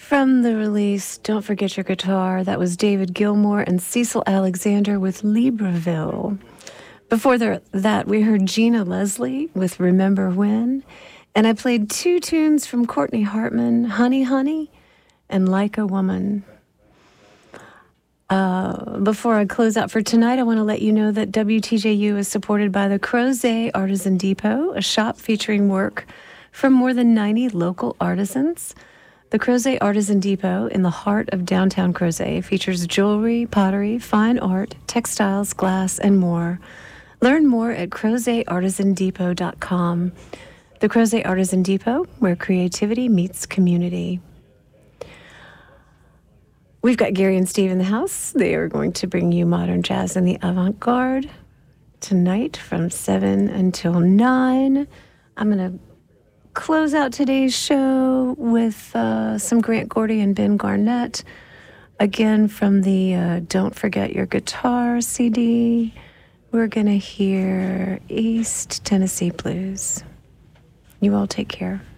From the release, Don't Forget Your Guitar, that was David Gilmour and Cecil Alexander with Libreville. Before that, we heard Gina Leslie with Remember When, and I played two tunes from Courtney Hartman, Honey Honey and Like a Woman. Before I close out for tonight, I want to let you know that WTJU is supported by the Crozet Artisan Depot, a shop featuring work from more than 90 local artisans. The Crozet Artisan Depot in the heart of downtown Crozet features jewelry, pottery, fine art, textiles, glass, and more. Learn more at crozetartisandepot.com. The Crozet Artisan Depot, where creativity meets community. We've got Gary and Steve in the house. They are going to bring you modern jazz and the avant-garde tonight from 7 until 9. I'm going to close out today's show with some Grant Gordy and Ben Garnett, again from the Don't Forget Your Guitar CD. We're going to hear East Tennessee Blues. You all take care.